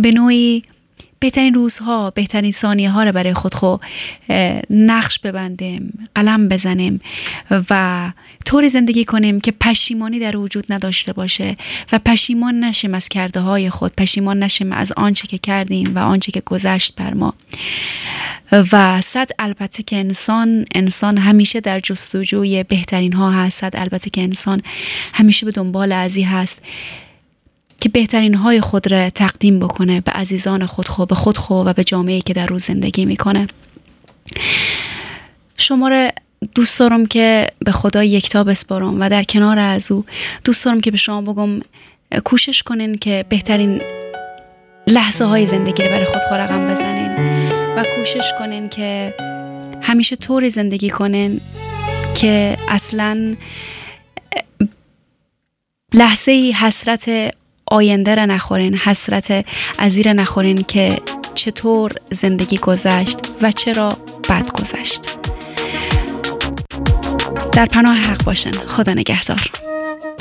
به نوعی بهترین روزها، بهترین ثانیه ها رو برای خود نقش ببندیم، قلم بزنیم و طوری زندگی کنیم که پشیمانی در وجود نداشته باشه و پشیمان نشیم از کرده های خود، پشیمان نشیم از آنچه که کردیم و آنچه که گذشت بر ما. و صد البته که انسان همیشه در جستجوی بهترین ها هست، صد البته که انسان همیشه به دنبال ازی هست که بهترین های خود را تقدیم بکنه به عزیزان خود، به خود و به جامعه‌ای که در روز زندگی میکنه. شما را دوست دارم که به خدا یکتا بسپارم و در کنار از او دوست دارم که به شما بگم کوشش کنین که بهترین لحظه های زندگی رو برای خود رقم بزنین و کوشش کنین که همیشه طوری زندگی کنین که اصلاً لحظه‌ای حسرت آینده را نخورین، حسرت ازی را نخورین که چطور زندگی گذشت و چرا بد گذشت. در پناه حق باشن. خدا نگهدار.